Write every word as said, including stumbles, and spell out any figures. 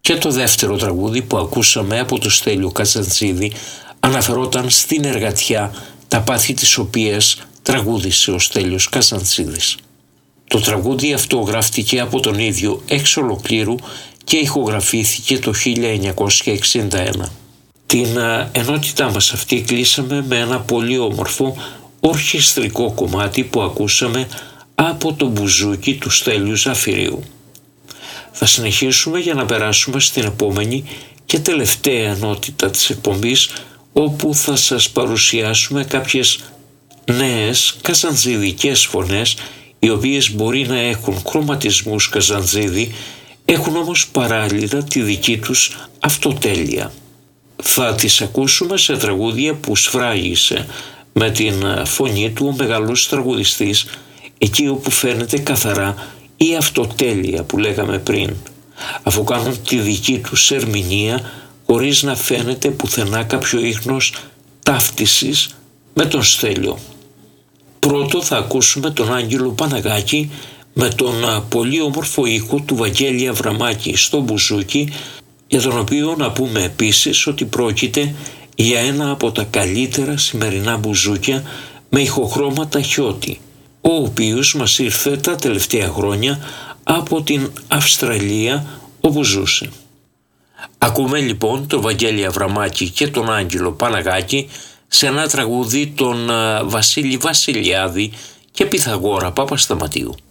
Και το δεύτερο τραγούδι που ακούσαμε από το Στέλιο Καζαντζίδη αναφερόταν στην εργατιά, τα πάθη της οποίας τραγούδισε ο Στέλιος Καζαντζίδης. Το τραγούδι αυτό γράφτηκε από τον ίδιο εξ ολοκλήρου και ηχογραφήθηκε το χίλια εννιακόσια εξήντα ένα. Την ενότητά μας αυτή κλείσαμε με ένα πολύ όμορφο ορχιστρικό κομμάτι που ακούσαμε από το μπουζούκι του Στέλιου Ζαφυρίου. Θα συνεχίσουμε για να περάσουμε στην επόμενη και τελευταία ενότητα της εκπομπής, όπου θα σας παρουσιάσουμε κάποιες νέες καζαντζηδικές φωνές, οι οποίες μπορεί να έχουν χρωματισμούς Καζαντζίδη, έχουν όμως παράλληλα τη δική τους αυτοτέλεια. Θα τις ακούσουμε σε τραγούδια που σφράγισε με την φωνή του ο μεγαλός τραγουδιστής, εκεί όπου φαίνεται καθαρά η αυτοτέλεια που λέγαμε πριν, αφού κάνουν τη δική τους ερμηνεία χωρίς να φαίνεται πουθενά κάποιο ίχνος ταύτισης με τον Στέλιο. Πρώτο θα ακούσουμε τον Άγγελο Παναγάκη με τον πολύ όμορφο ήχο του Βαγγέλη Αβραμάκη στο μπουζούκι, για τον οποίο να πούμε επίσης ότι πρόκειται για ένα από τα καλύτερα σημερινά μπουζούκια με ηχοχρώματα χιώτη, ο οποίος μας ήρθε τα τελευταία χρόνια από την Αυστραλία όπου ζούσε. Ακούμε λοιπόν τον Βαγγέλη Αβραμάκη και τον Άγγελο Παναγάκη σε ένα τραγούδι των Βασίλη Βασιλιάδη και Πυθαγόρα Παπασταματίου.